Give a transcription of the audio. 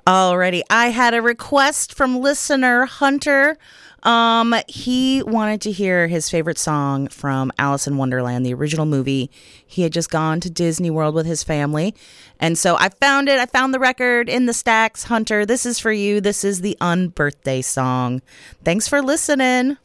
Alrighty, I had a request from listener Hunter. He wanted to hear his favorite song from Alice in Wonderland, the original movie. He had just gone to Disney World with his family, and so I found it. I found the record in the stacks. Hunter, this is for you. This is the Unbirthday song. Thanks for listening.